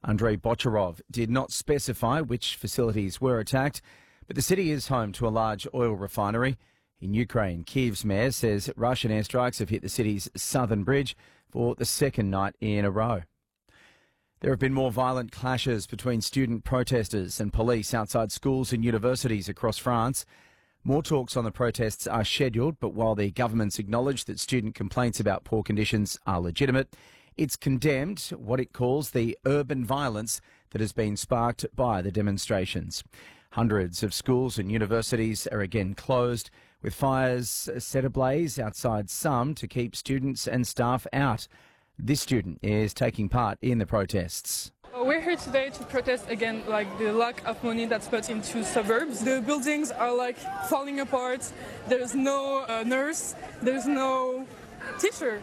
Andrei Bocharov did not specify which facilities were attacked, but the city is home to a large oil refinery. In Ukraine, Kyiv's mayor says Russian airstrikes have hit the city's southern bridge for the second night in a row. There have been more violent clashes between student protesters and police outside schools and universities across France. More talks on the protests are scheduled, but while the government's acknowledged that student complaints about poor conditions are legitimate, it's condemned what it calls the urban violence that has been sparked by the demonstrations. Hundreds of schools and universities are again closed, with fires set ablaze outside some to keep students and staff out. This student is taking part in the protests. We're here today to protest again the lack of money that's put into suburbs. The buildings are falling apart. There's no nurse. There's no teacher.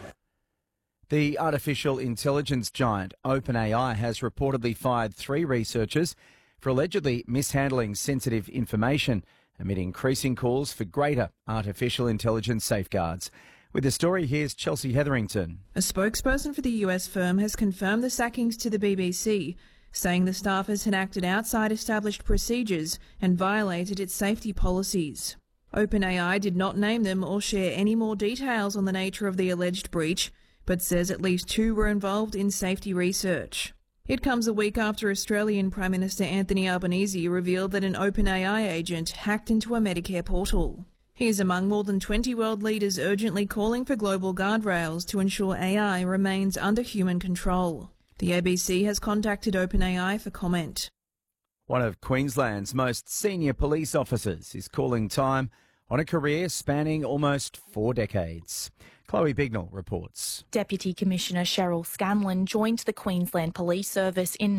The artificial intelligence giant OpenAI has reportedly fired 3 researchers for allegedly mishandling sensitive information amid increasing calls for greater artificial intelligence safeguards. With the story, here's Chelsea Hetherington. A spokesperson for the US firm has confirmed the sackings to the BBC, saying the staffers had acted outside established procedures and violated its safety policies. OpenAI did not name them or share any more details on the nature of the alleged breach, but says at least 2 were involved in safety research. It comes a week after Australian Prime Minister Anthony Albanese revealed that an OpenAI agent hacked into a Medicare portal. He is among more than 20 world leaders urgently calling for global guardrails to ensure AI remains under human control. The ABC has contacted OpenAI for comment. One of Queensland's most senior police officers is calling time on a career spanning almost 4 decades. Chloe Bignell reports. Deputy Commissioner Cheryl Scanlon joined the Queensland Police Service in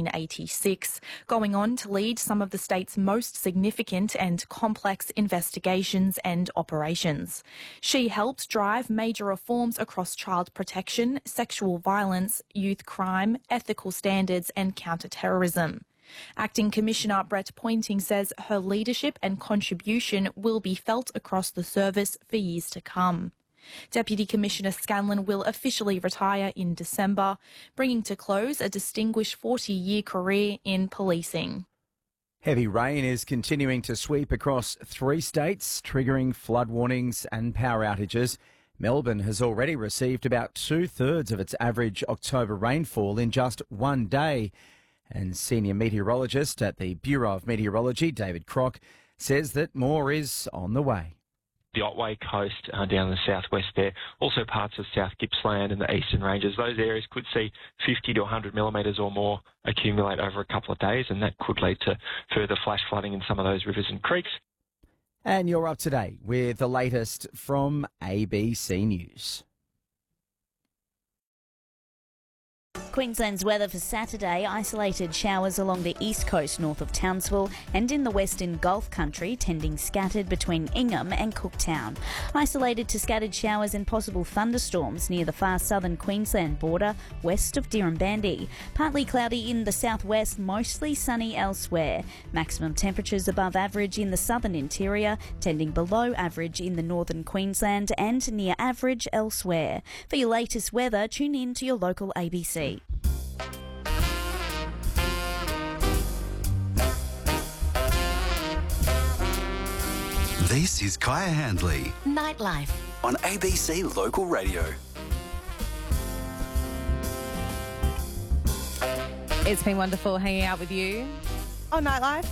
1986, going on to lead some of the state's most significant and complex investigations and operations. She helped drive major reforms across child protection, sexual violence, youth crime, ethical standards and counter-terrorism. Acting Commissioner Brett Pointing says her leadership and contribution will be felt across the service for years to come. Deputy Commissioner Scanlon will officially retire in December, bringing to close a distinguished 40-year career in policing. Heavy rain is continuing to sweep across 3 states, triggering flood warnings and power outages. Melbourne has already received about 2/3 of its average October rainfall in just 1 day. And senior meteorologist at the Bureau of Meteorology, David Crock, says that more is on the way. The Otway Coast down the southwest there, also parts of South Gippsland and the eastern ranges. Those areas could see 50 to 100 millimetres or more accumulate over a couple of days, and that could lead to further flash flooding in some of those rivers and creeks. And you're up to date with the latest from ABC News. Queensland's weather for Saturday: isolated showers along the east coast north of Townsville and in the western Gulf country, tending scattered between Ingham and Cooktown. Isolated to scattered showers and possible thunderstorms near the far southern Queensland border west of Dirranbandi. Partly cloudy in the southwest, mostly sunny elsewhere. Maximum temperatures above average in the southern interior, tending below average in the northern Queensland and near average elsewhere. For your latest weather, tune in to your local ABC. This is Kaya Handley. Nightlife On ABC Local Radio. It's been wonderful hanging out with you on Nightlife.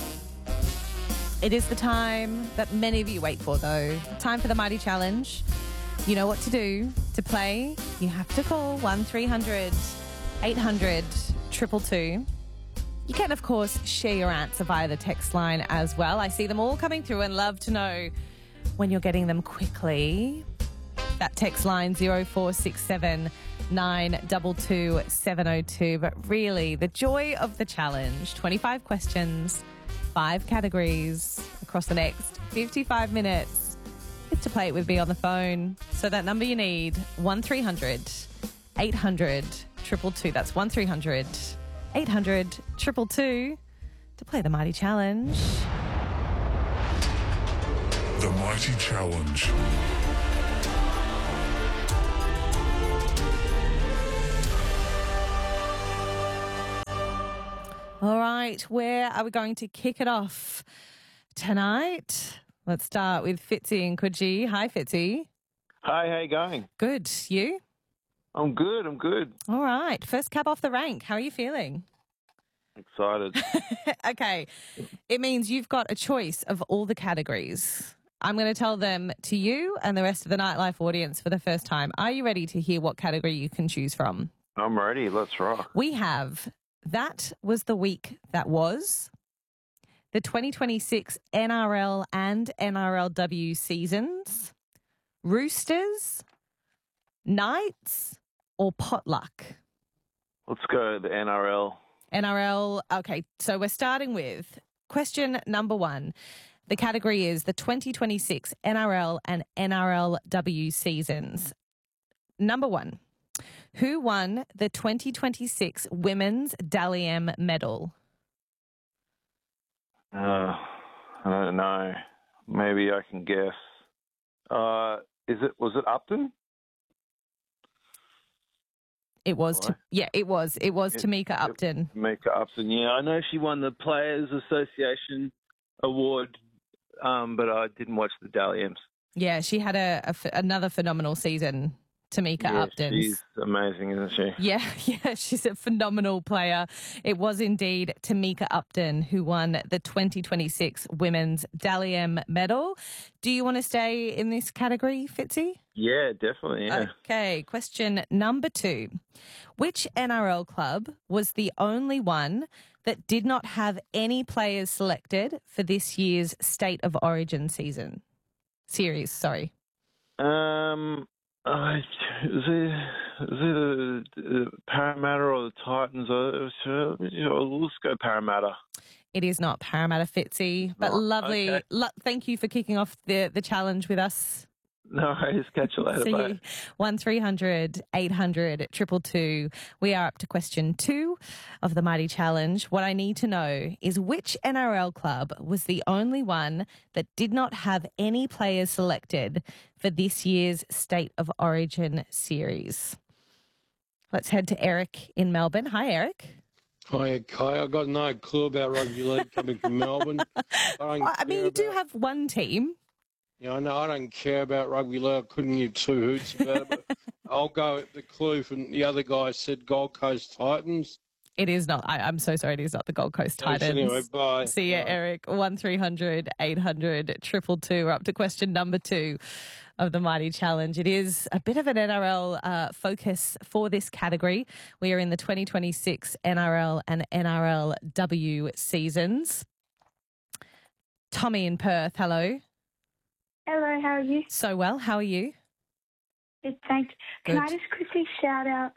It is the time that many of you wait for, though. Time for the Mighty Challenge. You know what to do. To play, you have to call 1300 800 222. You can, of course, share your answer via the text line as well. I see them all coming through and love to know when you're getting them quickly. That text line 0467 922 702. But really, the joy of the challenge, 25 questions, 5 categories across the next 55 minutes, is to play it with me on the phone. So that number you need, 1300 800 222. That's 1300 800 222 to play the Mighty Challenge. The Mighty Challenge. All right, where are we going to kick it off tonight? Let's start with Fitzy and Coogee. Hi, Fitzy. Hi, how you going? Good. You? I'm good. All right. First cab off the rank. How are you feeling? Excited. Okay. It means you've got a choice of all the categories. I'm going to tell them to you and the rest of the Nightlife audience for the first time. Are you ready to hear what category you can choose from? I'm ready. Let's rock. We have That Was the Week That Was, the 2026 NRL and NRLW seasons, Roosters, Knights, or Potluck? Let's go the NRL. NRL. Okay, so we're starting with question number 1. The category is the 2026 NRL and NRLW seasons. Number 1, who won the 2026 Women's Dally M medal? I don't know. Maybe I can guess. Was it Upton? It was. It was. It was Tamika Upton. Tamika Upton. Yeah, I know she won the Players Association award, but I didn't watch the Dally M's. Yeah, she had another phenomenal season. Tamika Upton. She's amazing, isn't she? Yeah, she's a phenomenal player. It was indeed Tamika Upton who won the 2026 Women's Dally M medal. Do you want to stay in this category, Fitzy? Yeah, definitely, yeah. Okay, question number 2. Which NRL club was the only one that did not have any players selected for this year's State of Origin series? Is it the Parramatta or the Titans? Let's go Parramatta. It is not Parramatta, Fitzy, but lovely. Okay. Thank you for kicking off the challenge with us. No worries. Catch you later. See Bye. you. 1300 800 222. We are up to question 2 of the Mighty Challenge. What I need to know is which NRL club was the only one that did not have any players selected for this year's State of Origin series. Let's head to Eric in Melbourne. Hi, Eric. Hi, Kai. I've got no clue about rugby league coming from Melbourne. I mean, you do have one team. Yeah, I know. I don't care about rugby league. I couldn't give 2 hoots about it. But I'll go with the clue from the other guy said Gold Coast Titans. It is not. I'm so sorry. It is not the Gold Coast Titans. Anyway, bye. See you, Eric. 1300 800 222. We're up to question number 2 of the Mighty Challenge. It is a bit of an NRL focus for this category. We are in the 2026 NRL and NRLW seasons. Tommy in Perth, hello. Hello, how are you? So well. How are you? Good, thanks. Can Good. I just quickly shout out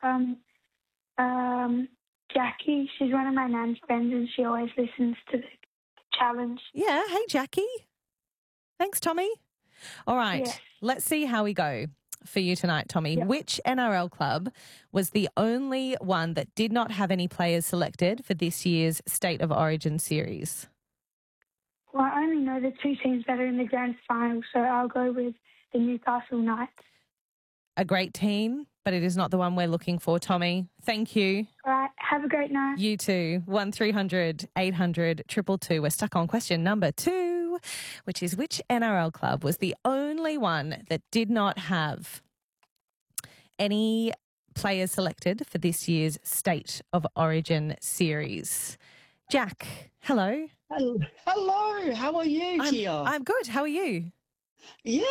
Jackie? She's one of my nan's friends and she always listens to the challenge. Yeah. Hey, Jackie. Thanks, Tommy. All right. Yes. Let's see how we go for you tonight, Tommy. Yep. Which NRL club was the only one that did not have any players selected for this year's State of Origin series? Well, I only know the 2 teams that are in the grand final, so I'll go with the Newcastle Knights. A great team, but it is not the one we're looking for, Tommy. Thank you. All right, have a great night. You too. 1300 800 222. We're stuck on question number 2, which is which NRL club was the only one that did not have any players selected for this year's State of Origin series? Jack, hello. Hello, how are you, Kia? I'm good. How are you? Yeah,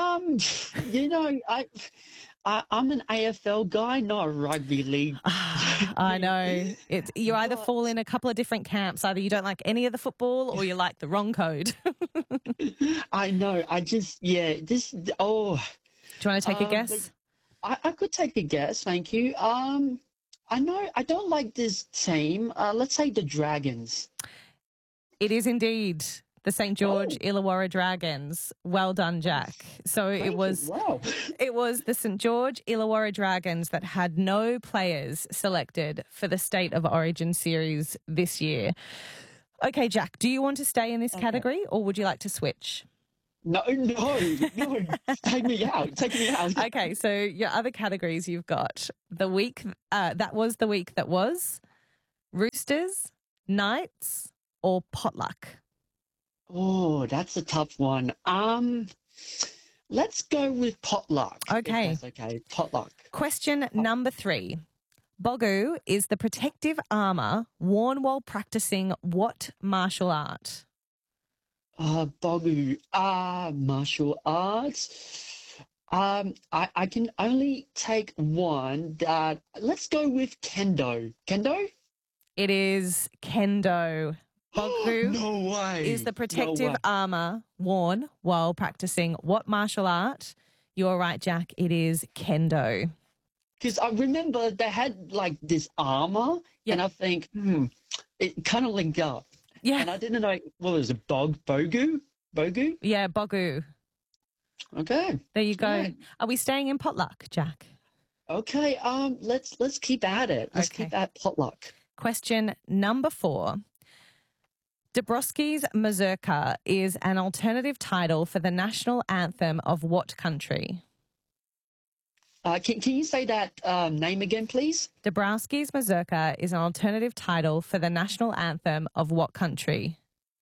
I'm an AFL guy, not a rugby league. I know. You either fall in a couple of different camps. Either you don't like any of the football or you like the wrong code. I know. Do you want to take a guess? I could take a guess, thank you. I know I don't like this team. Let's say the Dragons. It is indeed the St. George Illawarra Dragons. Well done, Jack. So it was the St. George Illawarra Dragons that had no players selected for the State of Origin series this year. Okay, Jack, do you want to stay in this category or would you like to switch? No. Take me out. Okay, so your other categories you've got the week, that was the week that was, Roosters, nights or potluck? Oh, that's a tough one. Let's go with potluck. Okay. If that's okay, potluck. Question number 3. Bogu is the protective armour worn while practising what martial art? Bogu. Martial arts. I can only take one. Let's go with kendo. Kendo? It is kendo. Bogu No way. is the protective No way. armour worn while practising what martial art? You're right, Jack. It is kendo. Because I remember they had like this armor, and I think, it kind of linked up. Yeah. And I didn't know, what was it, Bogu? Bogu? Yeah, Bogu. Okay. There you go. Right. Are we staying in potluck, Jack? Okay, let's keep at it. Let's keep at potluck. Question number 4. Dabrowski's Mazurka is an alternative title for the national anthem of what country? Can you say that name again, please? Dabrowski's Mazurka is an alternative title for the national anthem of what country?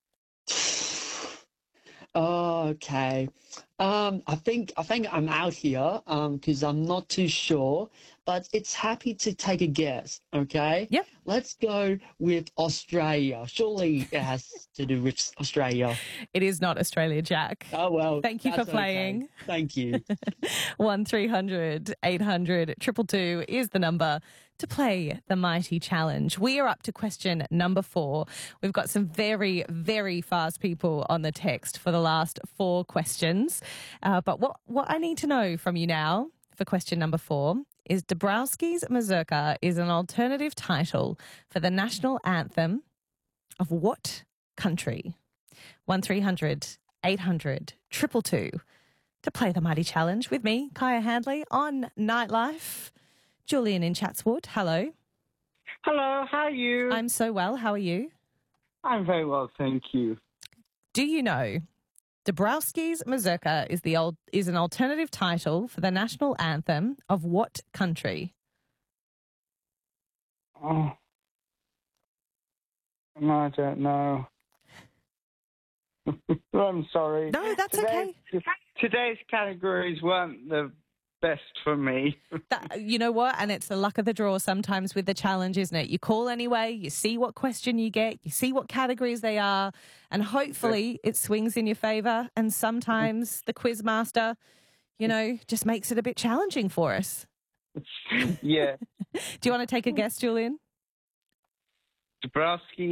Okay. I think I'm out here because I'm not too sure, but it's happy to take a guess. Okay. Yep. Let's go with Australia. Surely it has to do with Australia. It is not Australia, Jack. Oh well. Thank you for that's playing. okay. Thank you. 1300 800 222 is the number to play the Mighty Challenge. We are up to question number 4. We've got some very, very fast people on the text for the last 4 questions. But what I need to know from you now for question number 4 is Dabrowski's Mazurka is an alternative title for the national anthem of what country? 1300 800 222 to play the Mighty Challenge with me, Kaya Handley, on Nightlife. Julian in Chatswood, hello. Hello, how are you? I'm so well. How are you? I'm very well, thank you. Do you know Dabrowski's Mazurka is an alternative title for the national anthem of what country? Oh, no, I don't know. I'm sorry. No, that's okay. Today's categories weren't the best for me. You know what? And it's the luck of the draw sometimes with the challenge, isn't it? You call anyway, you see what question you get, you see what categories they are, and hopefully it swings in your favour. And sometimes the quiz master, just makes it a bit challenging for us. Yeah. Do you want to take a guess, Julian? Dabrowski,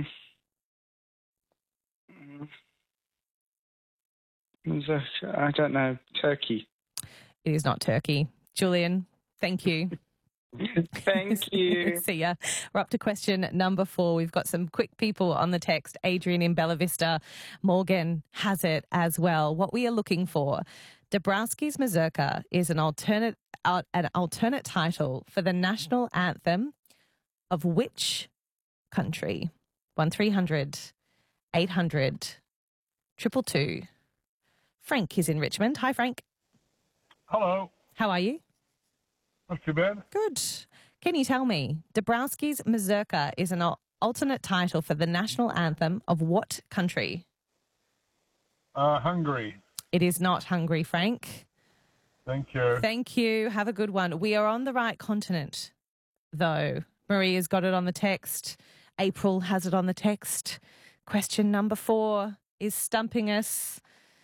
I don't know, Turkey. It is not Turkey. Julian, thank you. Thank you. See ya. We're up to question number 4. We've got some quick people on the text. Adrian in Bella Vista. Morgan has it as well. What we are looking for. Dabrowski's Mazurka is an alternate title for the national anthem of which country? 1300 800 222. Frank is in Richmond. Hi, Frank. Hello. How are you? Not too bad. Good. Can you tell me, Dabrowski's Mazurka is an alternate title for the national anthem of what country? Hungary. It is not Hungary, Frank. Thank you. Thank you. Have a good one. We are on the right continent, though. Maria's got it on the text. April has it on the text. Question number 4 is stumping us.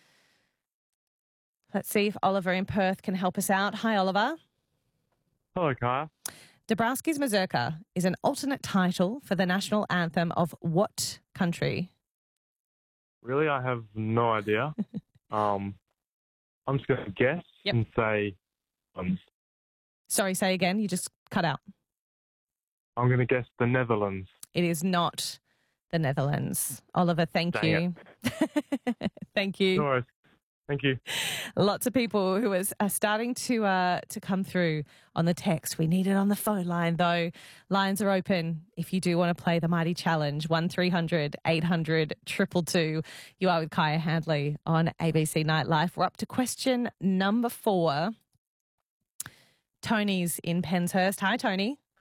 Let's see if Oliver in Perth can help us out. Hi, Oliver. Hello, Kaya. Dabrowski's Mazurka is an alternate title for the national anthem of what country? Really, I have no idea. I'm just going to guess and say... Sorry, say again. You just cut out. I'm going to guess the Netherlands. It is not the Netherlands. Oliver, thank you. Thank you. No worries. Thank you. Lots of people who are starting to come through on the text. We need it on the phone line, though. Lines are open if you do want to play the Mighty Challenge. 1300 800 222. You are with Kaya Handley on ABC Nightlife. We're up to question number 4. Tony's in Penshurst. Hi, Tony.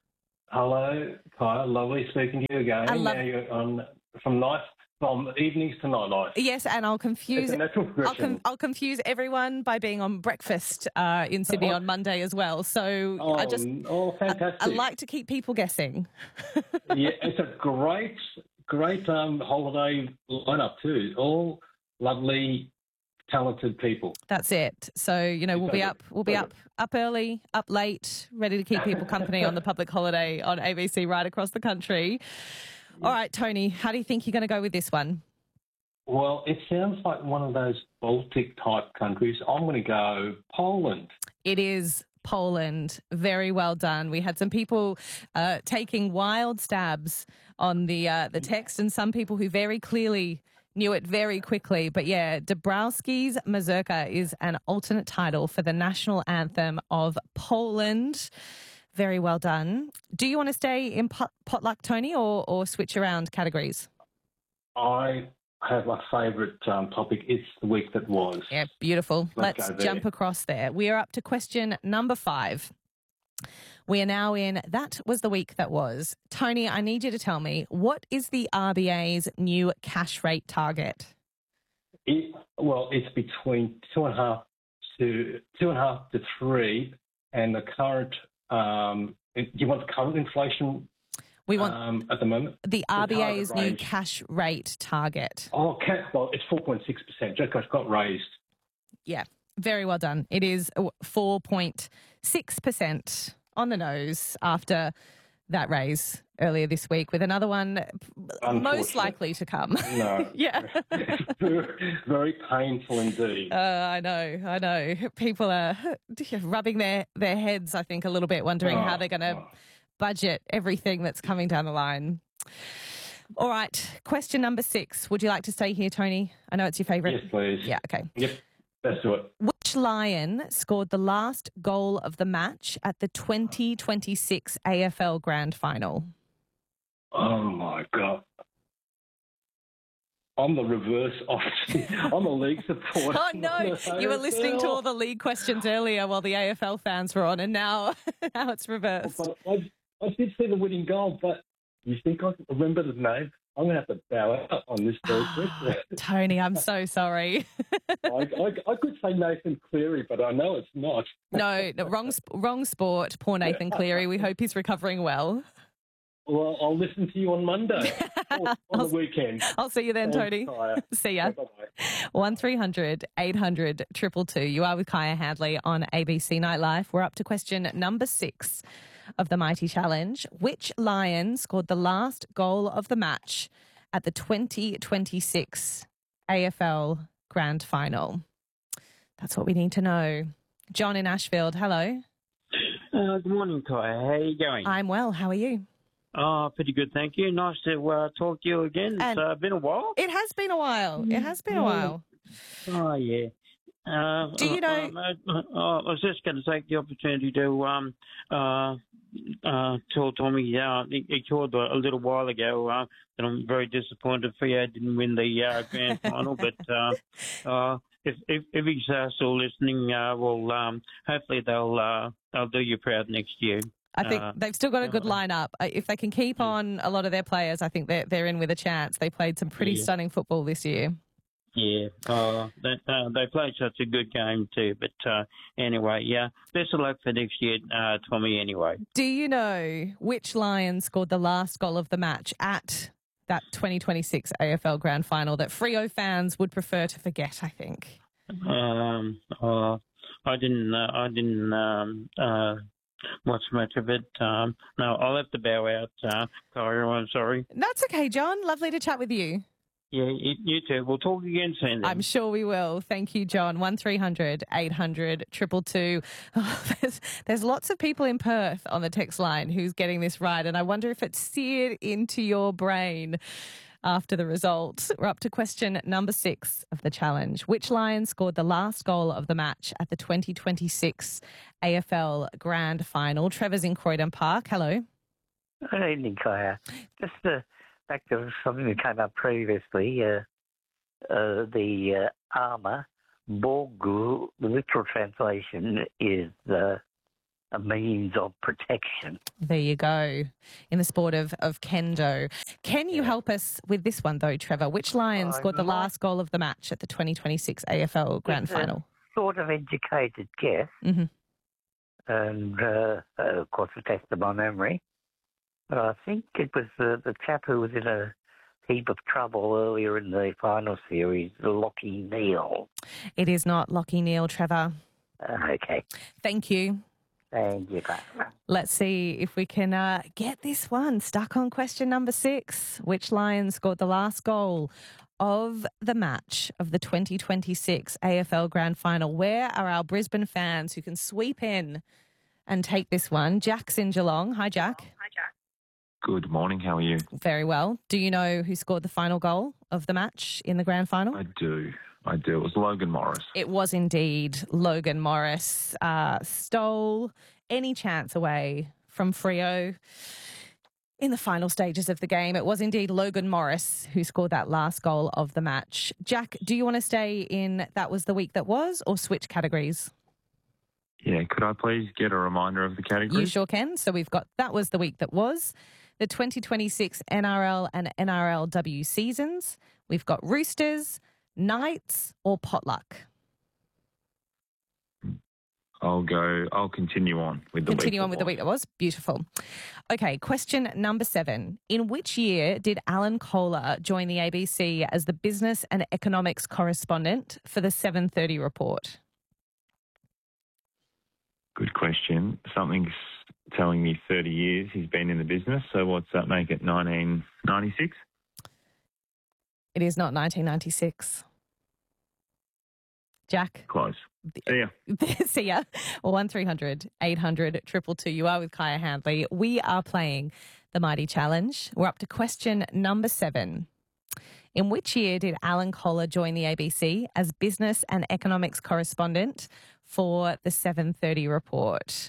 Hello, Kaya. Lovely speaking to you again. Now you're on from evenings to nightlife. Yes, and I'll confuse. It's a natural progression. I'll confuse everyone by being on breakfast in Sydney on Monday as well. So fantastic! I like to keep people guessing. Yeah, it's a great holiday lineup too. All lovely, talented people. That's it. So we'll be up early, up late, ready to keep people company on the public holiday on ABC right across the country. All right, Tony, how do you think you're going to go with this one? Well, it sounds like one of those Baltic-type countries. I'm going to go Poland. It is Poland. Very well done. We had some people taking wild stabs on the text, and some people who very clearly knew it very quickly. But yeah, Dabrowski's Mazurka is an alternate title for the national anthem of Poland. Very well done. Do you want to stay in potluck, Tony, or switch around categories? I have my favourite topic. It's the week that was. Yeah, beautiful. Let's jump across there. We are up to question number 5. We are now in That Was the Week That Was. Tony, I need you to tell me, what is the RBA's new cash rate target? It's between 2.5 to 3, and the current. Do you want the current inflation? We want at the moment the RBA's new cash rate target. Oh, well, it's 4.6%. Just got raised. Yeah, very well done. It is 4.6% on the nose after that raise earlier this week, with another one most likely to come. No. Yeah. Very painful indeed. I know. People are rubbing their heads, I think, a little bit, wondering how they're going to budget everything that's coming down the line. All right, question number 6. Would you like to stay here, Tony? I know it's your favourite. Yes, please. Yeah, okay. Yep, let's do it. Which Lion scored the last goal of the match at the 2026 AFL Grand Final? Oh, my God. I'm the reverse of I'm a league supporter. Oh, no. You were listening to all the league questions earlier while the AFL fans were on, and now it's reversed. I did see the winning goal, but you think I can remember the name? I'm going to have to bow out on this Thursday. Tony, I'm so sorry. I could say Nathan Cleary, but I know it's not. No, wrong sport. Poor Nathan Cleary. We hope he's recovering well. Well, I'll listen to you on Monday or on the weekend. I'll see you then, Tony. See ya. Bye-bye. 1300 800 222. You are with Kaya Handley on ABC Nightlife. We're up to question number 6 of the Mighty Challenge. Which Lion scored the last goal of the match at the 2026 AFL Grand Final? That's what we need to know. John in Ashfield, hello. Good morning, Kaya. How are you going? I'm well. How are you? Oh, pretty good, thank you. Nice to talk to you again. It's been a while. It has been a while. It has been a while. Oh, yeah. Do you know? I was just going to take the opportunity to tell Tommy he called a little while ago that I'm very disappointed Freo didn't win the grand final. But if he's still listening, hopefully they'll do you proud next year. I think they've still got a good lineup. If they can keep on a lot of their players, I think they're in with a chance. They played some pretty stunning football this year. Yeah, they played such a good game too. But anyway, yeah, best of luck for next year, Tommy, anyway. Do you know which Lion scored the last goal of the match at that 2026 AFL Grand Final that Freo fans would prefer to forget, I think? I didn't watch much of it. No, I'll have to bow out, Kyle. I'm sorry. That's okay, John. Lovely to chat with you. Yeah, you too. We'll talk again soon then. I'm sure we will. Thank you, John. 1300 800 222. Oh, there's lots of people in Perth on the text line who's getting this right, and I wonder if it's seared into your brain after the result. We're up to question number 6 of the challenge. Which Lion scored the last goal of the match at the 2026 AFL Grand Final? Trevor's in Croydon Park. Hello. Good evening, Claire. Just back to something that came up previously, the armour, Borgu, the literal translation is a means of protection. There you go. In the sport of kendo. Can you help us with this one, though, Trevor? Which Lion scored the last goal of the match at the 2026 AFL Grand Final? Sort of educated guess. Mm-hmm. And, of course, a test of my memory. But I think it was the chap who was in a heap of trouble earlier in the final series, Lockie Neal. It is not Lockie Neal, Trevor. Okay. Thank you. Thank you. Let's see if we can get this one. Stuck on question number 6. Which Lion scored the last goal of the match of the 2026 AFL Grand Final? Where are our Brisbane fans who can sweep in and take this one? Jack's in Geelong. Hi, Jack. Hi, Jack. Good morning. How are you? Very well. Do you know who scored the final goal of the match in the Grand Final? I do. It was Logan Morris. It was indeed Logan Morris. Stole any chance away from Freo in the final stages of the game. It was indeed Logan Morris who scored that last goal of the match. Jack, do you want to stay in That Was the Week That Was or switch categories? Yeah, could I please get a reminder of the categories? You sure can. So we've got That Was the Week That Was, the 2026 NRL and NRLW seasons. We've got Roosters, Knights or Potluck? I'll continue on with the week that was. Beautiful. Okay, question number 7. In which year did Alan Kohler join the ABC as the business and economics correspondent for the 7:30 report? Good question. Something's telling me 30 years he's been in the business. So what's that make it, 1996? It is not 1996. Jack? Close. See ya. See ya. 1300 800 222. You are with Kaya Handley. We are playing the Mighty Challenge. We're up to question number 7. In which year did Alan Kohler join the ABC as business and economics correspondent for the 7:30 report?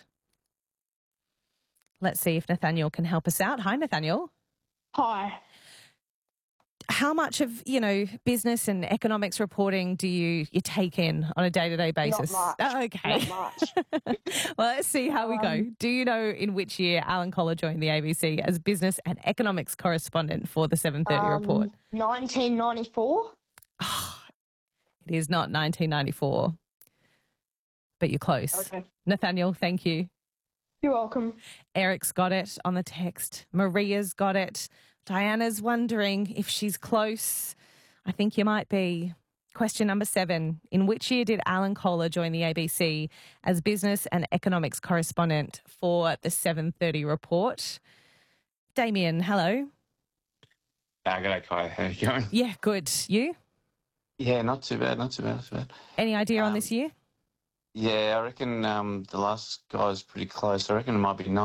Let's see if Nathaniel can help us out. Hi, Nathaniel. Hi. How much of, business and economics reporting do you take in on a day-to-day basis? Not much. Oh, okay. Not much. Well, let's see how we go. Do you know in which year Alan Kohler joined the ABC as business and economics correspondent for the 7:30 report? 1994. It is not 1994, but you're close. Okay. Nathaniel, thank you. You're welcome. Eric's got it on the text. Maria's got it. Diana's wondering if she's close. I think you might be. Question number 7. In which year did Alan Kohler join the ABC as business and economics correspondent for the 7:30 report? Damien, hello. G'day, Kai. How are you going? Yeah, good. You? Yeah, not too bad. Any idea on this year? Yeah, I reckon the last guy's pretty close. I reckon it might be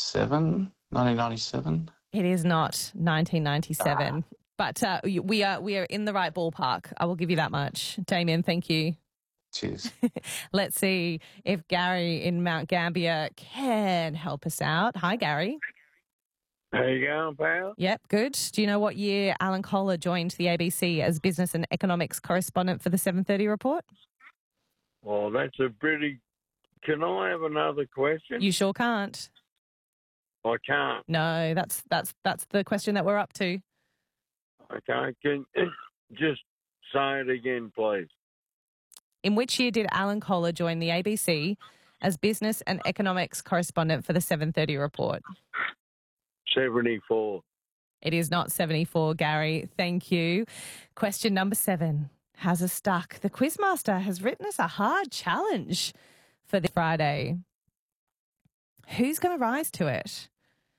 1997. It is not 1997, but we are in the right ballpark. I will give you that much. Damien, thank you. Cheers. Let's see if Gary in Mount Gambier can help us out. Hi, Gary. How you going, pal? Yep, good. Do you know what year Alan Kohler joined the ABC as business and economics correspondent for the 7:30 report? Well, that's a pretty... Can I have another question? You sure can't. I can't. No, that's the question that we're up to. Okay, can just say it again, please. In which year did Alan Kohler join the ABC as business and economics correspondent for the 7:30 report? 74. It is not 74, Gary. Thank you. Question number 7 has us stuck. The Quizmaster has written us a hard challenge for this Friday. Who's going to rise to it?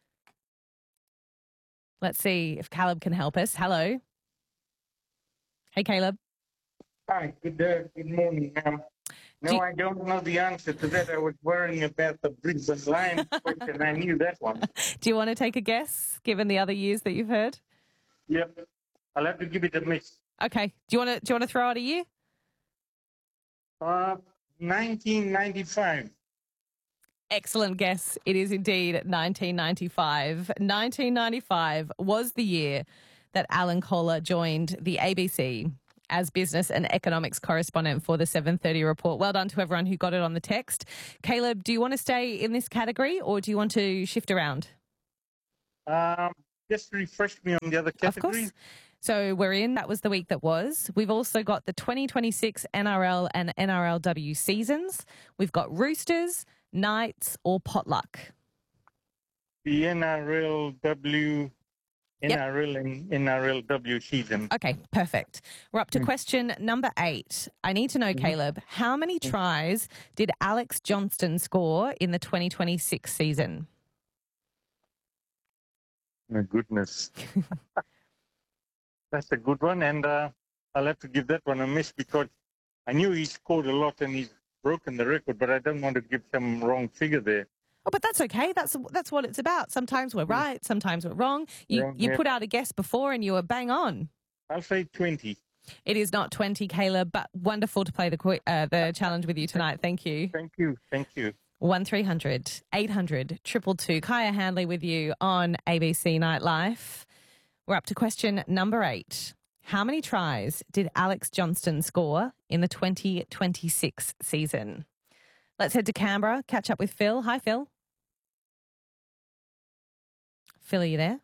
Let's see if Caleb can help us. Hello. Hey, Caleb. Hi, good morning. No, I don't know the answer to that. I was worrying about the Brisbane Lions question. I knew that one. Do you want to take a guess, given the other years that you've heard? Yep. I'll have to give it a miss. Okay. Do you want to throw out a year? 1995. Excellent guess. It is indeed 1995. 1995 was the year that Alan Kohler joined the ABC as business and economics correspondent for the 7:30 report. Well done to everyone who got it on the text. Caleb, do you want to stay in this category or do you want to shift around? Just refresh me on the other categories. Of course. So we're in, that was the week that was. We've also got the 2026 NRL and NRLW seasons. We've got Roosters, Knights or Potluck. The NRLW, NRL and NRLW season. Okay, perfect. We're up to question number 8. I need to know, Caleb, how many tries did Alex Johnston score in the 2026 season? My goodness. That's a good one, and I'll have to give that one a miss because I knew he scored a lot and he's broken the record, but I don't want to give some wrong figure there. Oh, but that's okay. That's what it's about. Sometimes we're right, sometimes we're wrong. You put out a guess before and you were bang on. I'll say 20. It is not 20, Caleb, but wonderful to play the challenge with you tonight. Thank you. Thank you. Thank you. 1300 800 222. Kaya Handley with you on ABC Nightlife. We're up to question number 8. How many tries did Alex Johnston score in the 2026 season? Let's head to Canberra, catch up with Phil. Hi, Phil. Phil, are you there?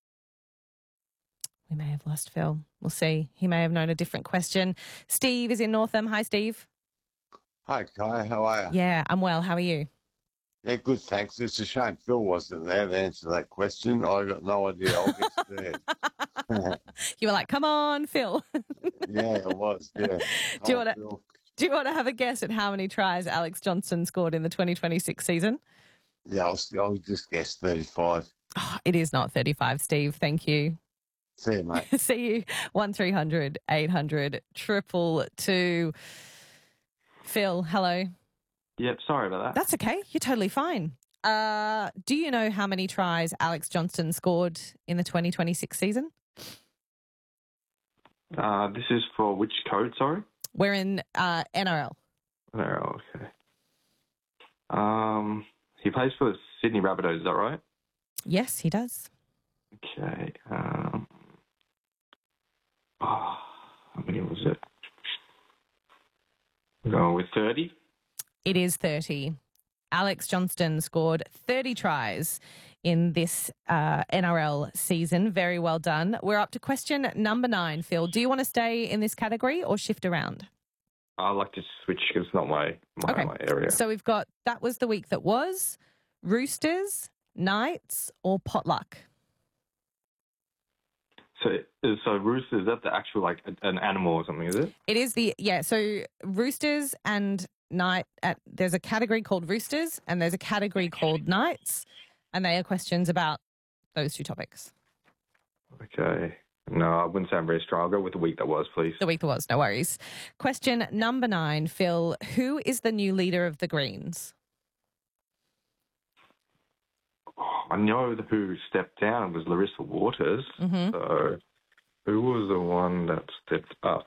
We may have lost Phil. We'll see. He may have known a different question. Steve is in Northam. Hi, Steve. Hi, Kai. How are you? Yeah, I'm well. How are you? Yeah, good, thanks. It's a shame Phil wasn't there to answer that question. I got no idea. I'll get scared. You were like, come on, Phil. Yeah, it was, yeah. Do you want to have a guess at how many tries Alex Johnston scored in the 2026 season? Yeah, I'll just guess 35. Oh, it is not 35, Steve. Thank you. See you, mate. See you. 1300 800 222. Phil, hello. Yep, sorry about that. That's okay. You're totally fine. Do you know how many tries Alex Johnston scored in the 2026 season? This is for which code, sorry? We're in NRL. NRL, okay. He plays for the Sydney Rabbitohs, is that right? Yes, he does. Okay. How many was it? I'm going with 30. It is 30. Alex Johnston scored 30 tries in this NRL season. Very well done. We're up to question number 9, Phil. Do you want to stay in this category or shift around? I'd like to switch because it's not my area. So we've got, that was the week that was, Roosters, Knights or Potluck? So Rooster, is that the actual, like, an animal or something, is it? It is so Roosters and there's a category called Roosters and there's a category called Knights, and they are questions about those two topics. Okay. No, I wouldn't say I'm very strong. I'll go with the week that was, please. The week that was, no worries. Question number 9, Phil. Who is the new leader of the Greens? I know who stepped down was Larissa Waters. Mm-hmm. So who was the one that stepped up?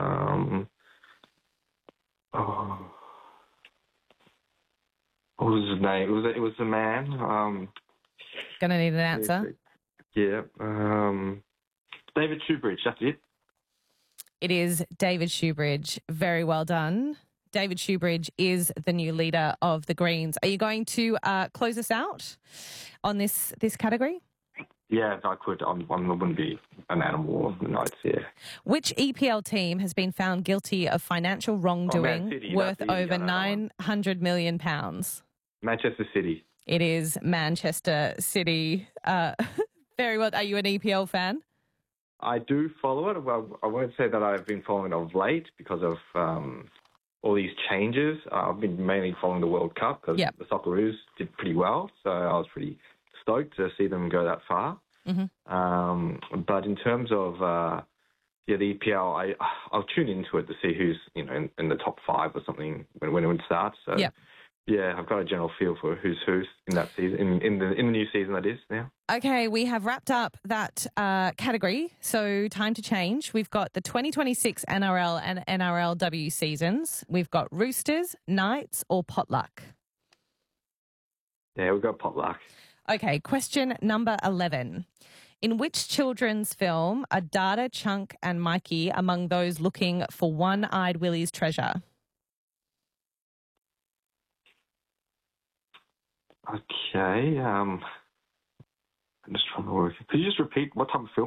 What was his name? It was a man. Gonna need an answer. Yeah. David Shoebridge, that's it. It is David Shoebridge. Very well done. David Shoebridge is the new leader of the Greens. Are you going to close us out on this category? Yeah, I could. I wouldn't be an animal or the Knights, yeah. Which EPL team has been found guilty of financial wrongdoing worth over £900 million? Manchester City. It is Manchester City. Very well. Are you an EPL fan? I do follow it. Well, I won't say that I've been following it of late because of all these changes. I've been mainly following the World Cup because the Socceroos did pretty well, so I was pretty stoked to see them go that far. Mm-hmm. But in terms of the EPL, I'll tune into it to see who's in the top 5 or something when it starts. So yeah, I've got a general feel for who's in that season in the new season that is now. Okay, we have wrapped up that category, so time to change. We've got the 2026 NRL and NRLW seasons. We've got Roosters, Knights or Potluck? Yeah, we've got Potluck. Okay, question number 11. In which children's film are Dada, Chunk and Mikey among those looking for One-Eyed Willie's treasure? Okay. I'm just trying to work. Could you just repeat what type of film?